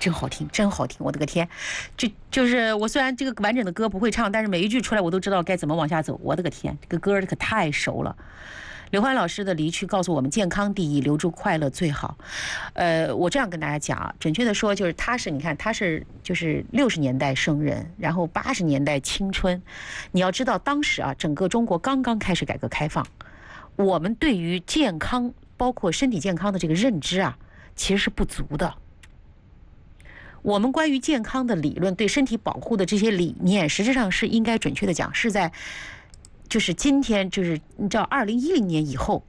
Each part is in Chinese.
真好听，真好听！我的个天，就是我虽然这个完整的歌不会唱，但是每一句出来我都知道该怎么往下走。我的个天，这个歌可太熟了。刘欢老师的离去告诉我们，健康第一，留住快乐最好。我这样跟大家讲啊，准确的说就是你看他是就是60年代生人，然后80年代青春。你要知道当时啊，整个中国刚刚开始改革开放，我们对于健康，包括身体健康的这个认知啊，其实是不足的。我们关于健康的理论，对身体保护的这些理念，实质上是应该准确的讲，是在就是今天，就是你知道2010年以后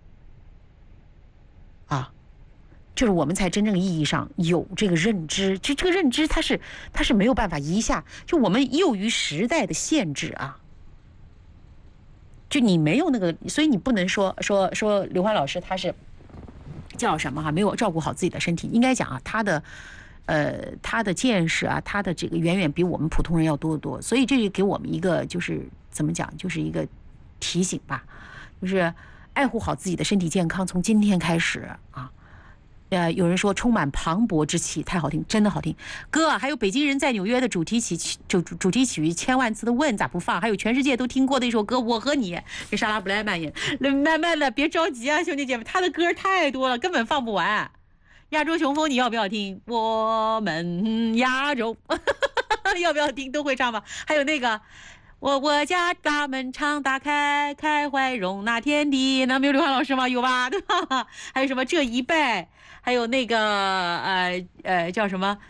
啊，就是我们才真正意义上有这个认知。就这个认知，它是没有办法一下，就我们囿于时代的限制啊。就你没有那个，所以你不能说刘欢老师他是叫什么哈，没有照顾好自己的身体。应该讲啊，他的见识啊，他的这个远远比我们普通人要多得多。所以这就给我们一个就是怎么讲，就是一个提醒吧，就是爱护好自己的身体健康，从今天开始啊。有人说充满磅礴之气，太好听，真的好听。歌还有北京人在纽约的主题曲《千万次的问》咋不放？还有全世界都听过的一首歌《我和你》，给莎拉布莱曼演。慢慢的，别着急啊，兄弟姐妹，他的歌太多了，根本放不完。亚洲雄风你要不要听？我们亚洲要不要听？都会唱吧。还有那个我家大门常打开，开怀容纳天地，那没有刘欢老师吗？有吧，对吧？还有什么这一拜，还有那个叫什么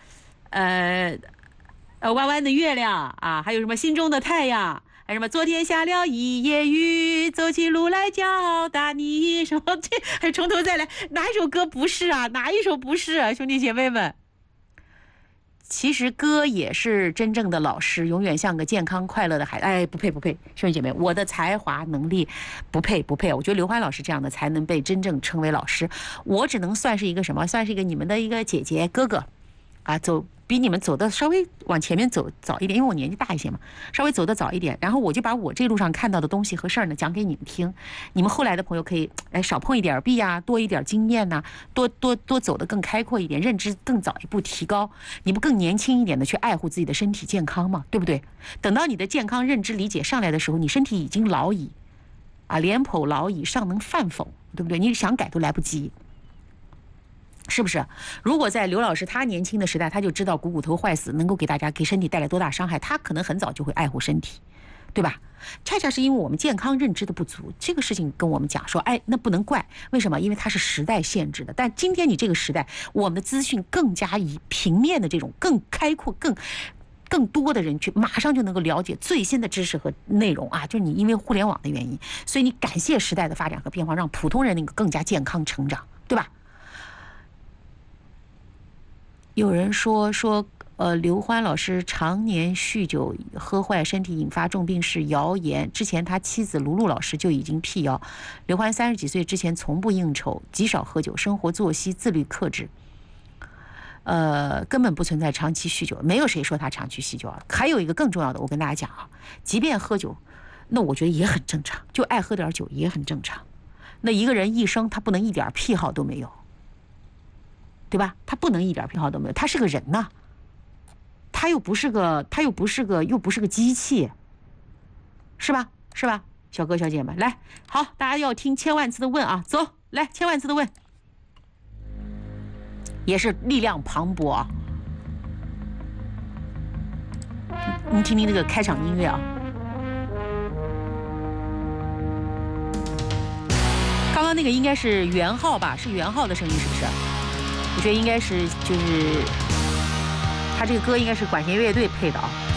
弯弯的月亮啊，还有什么心中的太阳，还有什么昨天下了一夜雨，走起路来脚打你什么这还从头再来，哪一首歌不是啊？哪一首不是啊？兄弟姐妹们，其实歌也是真正的老师，永远像个健康快乐的孩子。哎，不配，兄弟姐妹，我的才华能力不配。我觉得刘欢老师这样的才能被真正称为老师，我只能算是一个什么？算是一个你们的一个姐姐哥哥啊，比你们走的稍微往前面走早一点，因为我年纪大一些嘛，稍微走的早一点。然后我就把我这路上看到的东西和事儿呢讲给你们听，你们后来的朋友可以少碰一点壁啊，多一点经验呐，多走得更开阔一点，认知更早一步提高，你不更年轻一点的去爱护自己的身体健康吗？对不对？等到你的健康认知理解上来的时候，你身体已经老矣啊，廉颇老矣，尚能饭否？对不对？你想改都来不及。是不是？如果在刘老师他年轻的时代，他就知道股骨头坏死能够给身体带来多大伤害，他可能很早就会爱护身体，对吧？恰恰是因为我们健康认知的不足，这个事情跟我们讲说，那不能怪，为什么？因为它是时代限制的。但今天你这个时代，我们的资讯更加以平面的这种更开阔、更多的人去马上就能够了解最新的知识和内容啊！就是你因为互联网的原因，所以你感谢时代的发展和变化，让普通人能够更加健康成长，对吧？有人说刘欢老师常年酗酒喝坏身体引发重病是谣言。之前他妻子卢老师就已经辟谣，刘欢30几岁之前从不应酬，极少喝酒，生活作息自律克制，根本不存在长期酗酒，没有谁说他长期酗酒啊。还有一个更重要的，我跟大家讲啊，即便喝酒，那我觉得也很正常，就爱喝点酒也很正常。那一个人一生他不能一点癖好都没有，对吧？他不能一点癖好都没有，他是个人呐，他又不是个机器，是吧？小哥小姐们，来，好，大家要听千万次的问啊，走，来，千万次的问，也是力量磅礴啊。你听听这个开场音乐啊，刚刚那个应该是元浩吧？是元浩的声音是不是？我觉得应该是，就是他这个歌应该是管弦乐队配的啊。